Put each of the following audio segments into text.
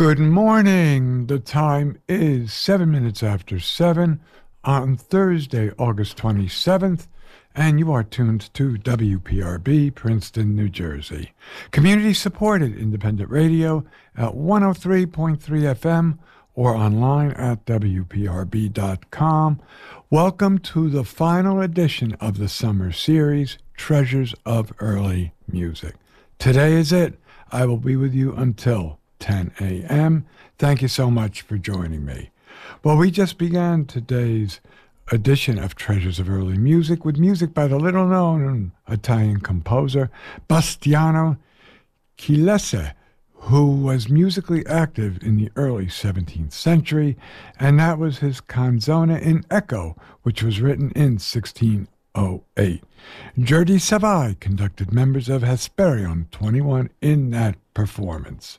Good morning. The time is 7 minutes after 7 on Thursday, August 27th, and you are tuned to WPRB, Princeton, New Jersey. Community-supported independent radio at 103.3 FM or online at WPRB.com. Welcome to the final edition of the summer series, Treasures of Early Music. Today is it. I will be with you until 10 a.m. Thank you so much for joining me. Well, we just began today's edition of Treasures of Early Music with music by the little-known Italian composer Bastiano Chilese, who was musically active in the early 17th century, and that was his Canzone in Echo, which was written in 1608. Jordi Savai conducted members of Hesperion 21 in that performance.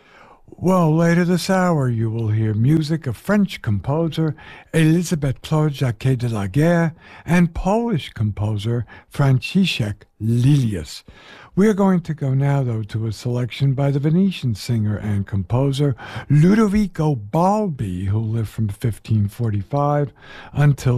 Well, later this hour, you will hear music of French composer Elisabeth Claude Jacquet de la Guerre and Polish composer Franciszek Lilius. We are going to go now, though, to a selection by the Venetian singer and composer Ludovico Balbi, who lived from 1545 until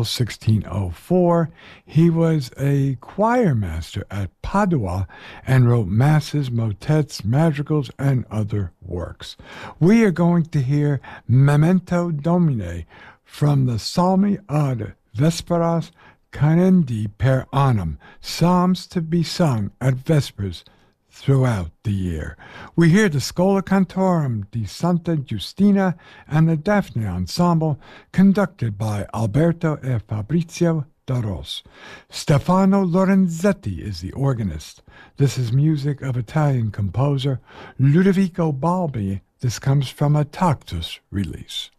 1604. He was a choir master at Padua and wrote masses, motets, madrigals, and other works. We are going to hear Memento Domini from the Psalmi ad Vesperas Canendi per annum, psalms to be sung at Vespers throughout the year. We hear the Schola Cantorum di Santa Giustina and the Daphne Ensemble, conducted by Alberto e Fabrizio Daros. Stefano Lorenzetti is the organist. This is music of Italian composer Ludovico Balbi. This comes from a Tactus release.